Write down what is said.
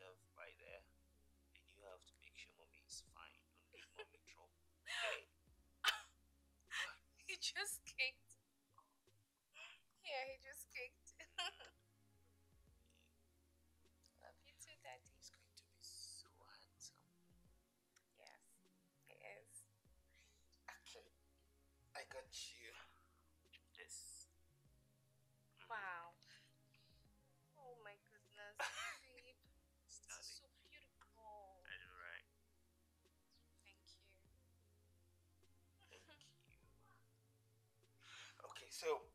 yourself by there, and you have to make sure mommy is fine. Don't give mommy trouble. Okay? What? He just kicked. Yeah, he just kicked. Love you too, Daddy. He's going to be so handsome. Yes, he is. Okay, I got you this. Wow. Oh my goodness, babe. This is Darling. so beautiful. I know, right? Thank you. Thank you. Okay, so